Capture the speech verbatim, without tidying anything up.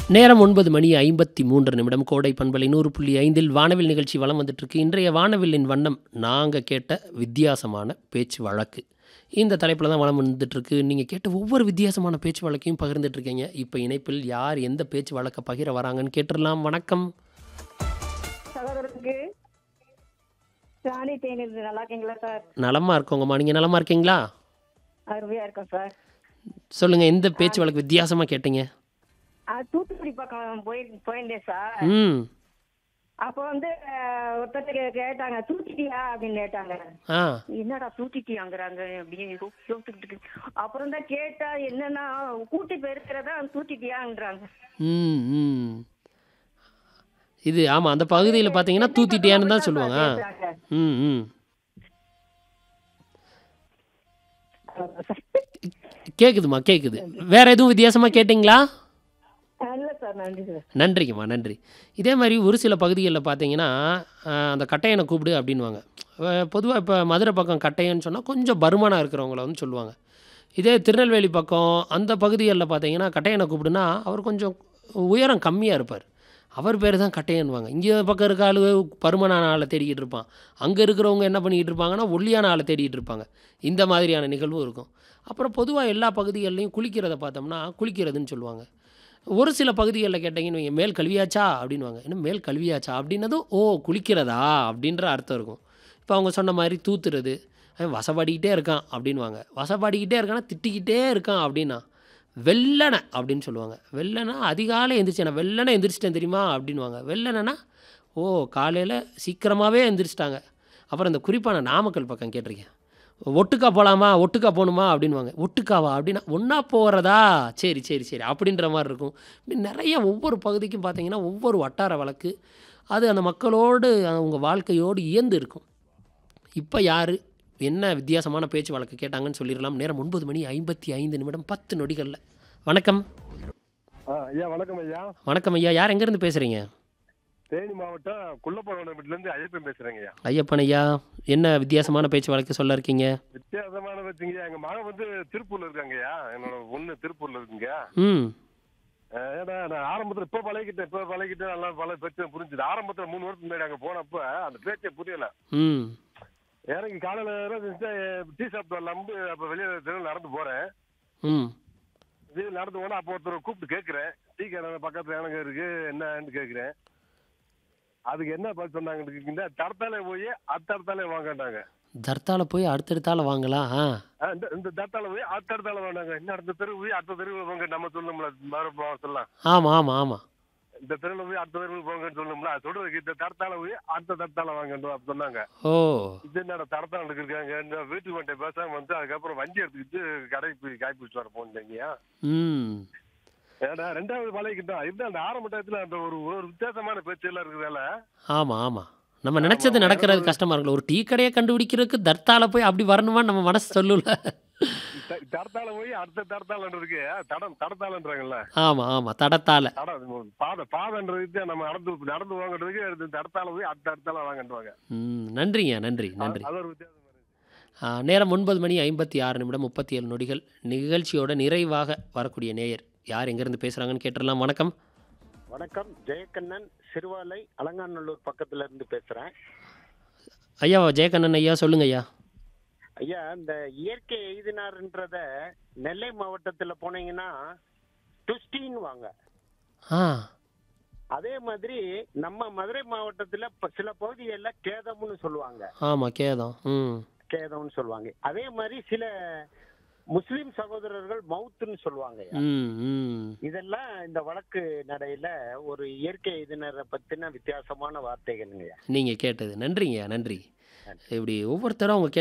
நேரம் ஒன்பது மணி ஐம்பத்தி மூன்று நிமிடம். கோடை பண்பலை நூறு புள்ளி ஐந்தில் வானவில் நிகழ்ச்சி வலம் வந்துட்டுருக்கு. இன்றைய வானவில்லின் வண்ணம் நாங்கள் கேட்ட வித்தியாசமான பேச்சு வழக்கு. இந்த தலைப்பில் தான் வளம் வந்துட்டுருக்கு. நீங்கள் கேட்ட ஒவ்வொரு வித்தியாசமான பேச்சு வழக்கையும் பகிர்ந்துட்டுருக்கீங்க. இப்போ இணைப்பில் யார் எந்த பேச்சு வழக்கை பகிர வராங்கன்னு கேட்டுடலாம். வணக்கம். சகோதரருக்கு ராணி தேநீர் நல்லா இருக்கீங்களா சார்? நலமா இருக்கோங்கம்மா, நீங்கள் நலமா இருக்கீங்களா? அருமையா இருக்கோம் சார். சொல்லுங்கள், எந்த பேச்சு வழக்கு வித்தியாசமாக கேட்டீங்க? ஆ, தூத்துக்குடி பக்கம் போய் போயிருந்தேன் சார். ம் அப்போ வந்து அஹ், ஒருத்தர் கேட்டாங்க, தூத்திட்டியா அப்படின்னு கேட்டாங்க. ஆ என்னடா தூத்திட்டியாங்கிறாங்க அப்படின்னு யோசிச்சுக்கிட்டு இருக்கு. அப்புறம் தான் கேட்டா என்னன்னா கூட்டி பெருக்கிறதா தூத்திட்டியாங்கிறாங்க. ம் ம் இது ஆமாம், அந்த பகுதியில் பார்த்தீங்கன்னா தூத்திட்டியான்னு தான் சொல்லுவாங்க. ஆ. கேட்டாங்க. ம் ம் கேட்குதுமா, கேட்குது. வேற எதுவும் வித்தியாசமாக கேட்டிங்களா? இல்ல சார், நன்றி சார். நன்றிங்கம்மா, நன்றி. இதே மாதிரி ஒரு சில பகுதிகளில் பார்த்தீங்கன்னா அஹ், அந்த கட்டையனை கூப்பிடு அப்படின்வாங்க. பொதுவாக இப்போ மதுரை பக்கம் கட்டையன்னு சொன்னால் கொஞ்சம் பருமனாக இருக்கிறவங்கள வந்து சொல்லுவாங்க. இதே திருநெல்வேலி பக்கம் அந்த பகுதிகளில் பார்த்தீங்கன்னா கட்டையனை கூப்பிடுனா அவர் கொஞ்சம் உயரம் கம்மியாக இருப்பார். அவர் பேர் தான் கட்டையன்வாங்க. இங்கே பக்கம் இருக்க ஆளு பருமனான ஆளை தேடிக்கிட்டு இருப்பான். அங்கே இருக்கிறவங்க என்ன பண்ணிக்கிட்டு இருப்பாங்கன்னா ஒல்லியான ஆளை தேடிக்கிட்டு இருப்பாங்க. இந்த மாதிரியான நிகழ்வும் இருக்கும். அப்புறம் பொதுவாக எல்லா பகுதிகள்லையும் குளிக்கிறத பார்த்தோம்னா குளிக்கிறதுன்னு சொல்லுவாங்க. ஒரு சில பகுதிகளில் கேட்டிங்கன்னு வைங்க, மேல் கழுவியாச்சா அப்படின்வாங்க. என்ன மேல் கழுவியாச்சா அப்படின்னதும் ஓ குளிக்கிறதா அப்படின்ற அர்த்தம் இருக்கும். இப்போ அவங்க சொன்ன மாதிரி தூத்துறது, அவன் வசப்பாடிக்கிட்டே இருக்கான் அப்படின்வாங்க. வசப்பாடிக்கிட்டே இருக்கான்னா திட்டிக்கிட்டே இருக்கான் அப்படின்னா வெள்ளனை அப்படின்னு சொல்லுவாங்க. வெள்ளனா அதிகாலை எந்திரிச்சேன், நான் வெள்ளனை எந்திரிச்சிட்டேன் தெரியுமா அப்படின்வாங்க. வெள்ளனைனா ஓ காலையில் சீக்கிரமாகவே எந்திரிச்சிட்டாங்க. அப்புறம் இந்த குறிப்பாக நான் நாமக்கல் பக்கம் கேட்டிருக்கேன். ஒட்டுக்கா போகலாமா, ஒட்டுக்கா போகணுமா அப்படின்வாங்க. ஒட்டுக்காவா அப்படின்னா ஒன்றா போகிறதா, சரி சரி சரி அப்படின்ற மாதிரி இருக்கும். இப்படி நிறைய ஒவ்வொரு பகுதிக்கும் பார்த்தீங்கன்னா ஒவ்வொரு வட்டார வழக்கு, அது அந்த மக்களோடு அவங்க வாழ்க்கையோடு இயந்து இருக்கும். இப்போ யார் என்ன வித்தியாசமான பேச்சு வழக்கு கேட்டாங்கன்னு சொல்லிடலாம். நேரம் ஒன்பது மணி ஐம்பத்தி ஐந்து நிமிடம் பத்து நொடிகளில். வணக்கம். ஆ, ஐயா வணக்கம் ஐயா. வணக்கம் ஐயா, யார் எங்கேருந்து பேசுகிறீங்க? தேனி மாவட்டம் குள்ளப்பழவனப்பட்டிலேருந்து ஐயப்பன் பேசுறேங்க ஐயா. ஐயப்பன் ஐயா, என்ன வித்தியாசமான பேச்சு வழக்கு சொல்ல இருக்கீங்க? வித்தியாசமான வச்சுங்க, எங்க மகன் வந்து திருப்பூர்ல இருக்காங்கய்யா. என்னோட பொண்ணு திருப்பூர்ல இருக்குங்க. ம் அஹ், ஏன்னா நான் ஆரம்பத்துல இப்ப பழகிட்டேன் இப்ப பழகிட்டேன் நல்லா பல பேச்சு புரிஞ்சுது. ஆரம்பத்துல மூணு வருஷத்துக்கு முன்னாடி அங்க போனப்ப அந்த பேச்சே புரியல. ம் இறங்கி காலையில டீ சாப்பிட்டு வரலாம்னு அப்ப வெளியே தெருவில் நடந்து போறேன். ம் இது நடந்து போனா அப்போ ஒருத்தர் கூப்பிட்டு கேட்கிறேன், டீ கடை பக்கத்துல எனக்கு இருக்கு என்னன்னு கேட்கிறேன். அதுக்கு என்ன பதில் சொன்னாங்க, இந்த தடத்தாலே போய் அத்தடத்தாலே வாங்கட்டாங்க. தர்த்தால போய் அடுத்தடுத்தால வாங்கலாம். ஆ ஆ, இந்த இந்த தட்டால போய் அடுத்த தட்டால வேணாங்க. இன்னும் அடுத்த தெரு போய் அடுத்த தெருவில் போங்க நம்ம சொல்லணும்ல, மறு சொல்லலாம். ஆமாம் ஆமாம் ஆமாம். இந்த தெருவில் போய் அடுத்த தெருவில் போங்கன்னு சொல்லணும்ல, சொல்றதுக்கு இந்த தடத்தால போய் அடுத்த தட்டால வாங்கன்னு அப்படி சொன்னாங்க. ஓ இது என்னோட தடத்தால இருக்காங்க. இந்த வீட்டுக்கு வந்துட்டு பேசாம வந்து அதுக்கப்புறம் வண்டி எடுத்துக்கிட்டு கடைக்கு போய் காய் பிடிச்சு வர போனீங்க. ம் ஏன்னா ரெண்டாவது பழகிக்கிட்டோம். இது அந்த ஆரம்ப டயத்துல அந்த ஒரு ஒரு வித்தியாசமான பேச்சு எல்லாம் இருக்கிறதால. ஆமாம் ஆமாம். நம்ம நினச்சது நடக்கிறது கஷ்டமாக இருக்குல்ல. ஒரு டீ கடையை கண்டுபிடிக்கிறதுக்கு தர்த்தால போய் அப்படி வரணுமான்னு நம்ம மனசு சொல்லல. த- தடத்தால போய் அடுத்த தடத்தாலன்னு இருக்கு. தடம் தடத்தாலன்றாங்கல்ல. ஆமாம் ஆமாம், தடத்தால. தடம் பாதை பாதைன்றதுக்கு நம்ம நடந்து நடந்து வாங்குறதுக்கு அடுத்த தடத்தால போய் அடுத்த தடத்தால வாங்கன்றாங்க. ம் நன்றிங்க, நன்றி நன்றி. அது ஒரு வித்தியாசம் இருக்கு. ஆ, நேரம் ஒன்பது மணி ஐம்பத்தி ஆறு நிமிடம் முப்பத்தி ஏழு நொடிகள். நிகழ்ச்சியோட நிறைவாக வரக்கூடிய நேயர் யார் எங்கேருந்து பேசுகிறாங்கன்னு கேட்டுடலாம். வணக்கம். வணக்கம், ஜெயக்கண்ணன், சிறுவாலை அலங்காநல்லூர் பக்கத்துல இருந்து பேசுறேன். ஐயா ஜெயக்கண்ணன் ஐயா, சொல்லுங்க ஐயா. ஐயா, இந்த இயற்கை எய்தினார்ன்றத நெல்லை மாவட்டத்துல போனீங்கன்னா டுஸ்டின்னு வாங்க. ஆ அதே மாதிரி நம்ம மதுரை மாவட்டத்துல ப- சில பகுதிகள்ல கேதம்னு சொல்லுவாங்க. ஆமாம், கேதம். ம் கேதம்னு சொல்லுவாங்க. அதே மாதிரி சில முஸ்லிம் சகோதரர்கள் மவுத்துன்னு சொல்லுவாங்க. ஐயா, ம் ம் இதெல்லாம் இந்த வழக்கு நடையில ஒரு இயற்கை எய்தினரை பத்தின வித்தியாசமான வார்த்தைகள்ங்க. ஐயா, நீங்கள் கேட்டது நன்றிங்க, நன்றி. இப்படி ஒவ்வொருத்தரும் அவங்க